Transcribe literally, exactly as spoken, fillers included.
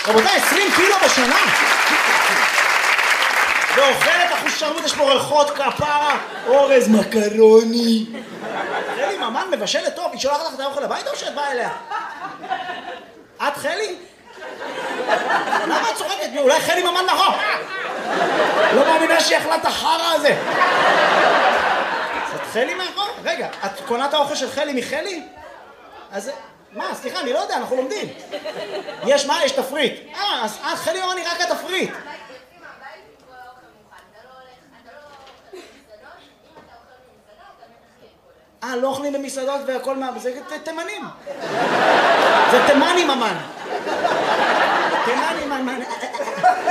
רבותיי, עשרים קילו בשנה. ואוכלת אחוז שרמוט, יש פה ריחות כפרה, אורז מקרוני. חלי ממן מבשלת טוב, היא שולחת לך את האוכל הביתה או שאת באה אליה? את חלי? למה את צוחקת? אולי חלי ממן נכון? לא מאמינה שהיא אכלה את החרא הזה. את חלי מאחור? רגע, את קונה את האוכל של חלי מחלי? אז מה, סליחה, אני לא יודע, אנחנו לומדים. יש מה? יש תפריט. אה, אז חלי ממן היא רק התפריט. אה, לא אוכלים במסעדות והכל מה... זה תימנים. זה תימני ממן. תימני ממן.